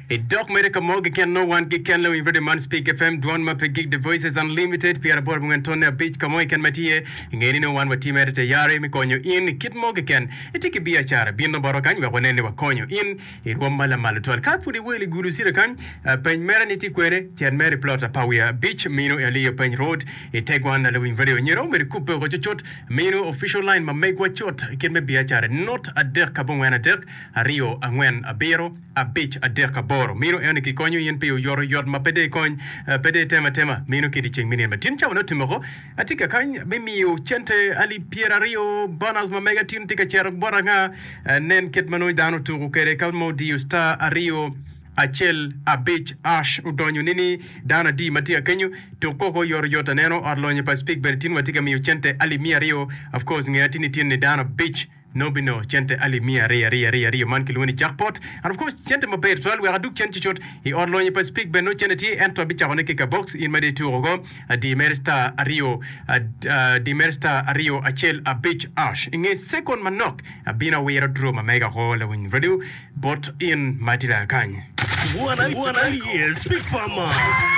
A doc medical mog can no one can low in very man speak FM Dwan map gig the voices unlimited Pierre Bor Mungantone beach kamo can matie ngeni no one team edit yare mi konyo in kit mog can itiki bi achara bi no baro kan wa nene wa konyo in irwamala malutwal ka fudi weli gulu sira kan pen meraniti kwere chen meri plota pawia beach mino elia pen road itegwan na lewin video nyero meri kupe ko chot mino official line ma make wa chot ken me bi achara not a der kabon wana der rio angwen abero a beach a der kaboro mino ene ki konyo yen pe yor ma pede kon pede tema mino ki di cheng mini ma tin chawo no timoko atika kan be mi o chente ali Pierre Rio bonus ma mega tin tika cher boranga nen ket mano dano tu kere kalmo di star Rio Achel a beach ash udonyo nini dana di matia kenyu to koko yor yota neno arlonye pa speak bertin watika mi chente ali Mia Rio of course ngatini tin ni dana beach Nobino, Chente Ali Mia Ria man kilwini jackpot. And of course, Chente Mabed, so we are do Chente Chot, he or Lonya pa speak Beno Cheneti and to be Chawaneka box in Medi Turogo, a Dimerista Rio, Dimerista Rio Achel a beach ash. In a second manok, a bina weird drum a mega hole in radio, but in Matila Kany. One year, speak farmer.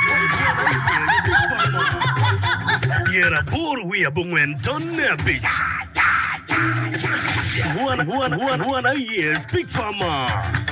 Yera bor we are bungwen tonne beach. One year, speak farmer.